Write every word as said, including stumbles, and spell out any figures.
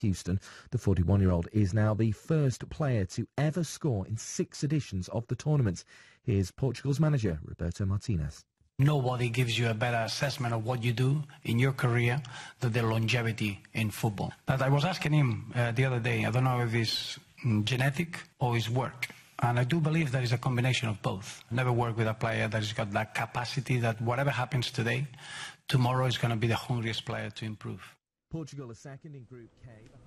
Houston. The forty-one-year-old is now the first player to ever score in six editions of the tournament. Here's Portugal's manager, Roberto Martinez. Nobody gives you a better assessment of what you do in your career than the longevity in football. But I was asking him uh, the other day, I don't know if it's mm, genetic or it's work. And I do believe there is a combination of both. I never worked with a player that has got that capacity that whatever happens today, tomorrow is going to be the hungriest player to improve. Portugal is second in Group K.